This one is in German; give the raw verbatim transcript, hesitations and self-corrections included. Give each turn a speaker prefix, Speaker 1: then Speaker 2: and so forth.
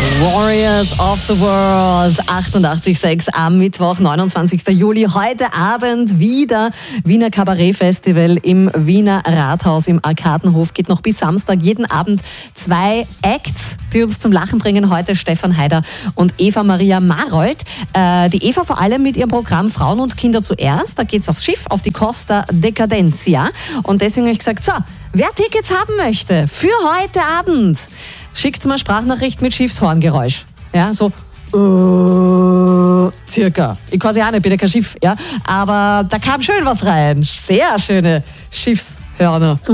Speaker 1: Warriors of the World, achtundachtzig Komma sechs am Mittwoch, neunundzwanzigsten Juli. Heute Abend wieder Wiener Kabarett-Festival im Wiener Rathaus im Arkadenhof. Geht noch bis Samstag. Jeden Abend zwei Acts, die uns zum Lachen bringen. Heute Stefan Heider und Eva Maria Marold. Äh, die Eva vor allem mit ihrem Programm Frauen und Kinder zuerst. Da geht's aufs Schiff, auf die Costa Decadenzia. Und deswegen habe ich gesagt, so, wer Tickets haben möchte für heute Abend, schickt mal Sprachnachricht mit Schiffshorngeräusch. Ja, so äh, circa. Ich weiß ja auch nicht, bin ja kein Schiff, ja. Aber da kam schön was rein. Sehr schöne Schiffshörner.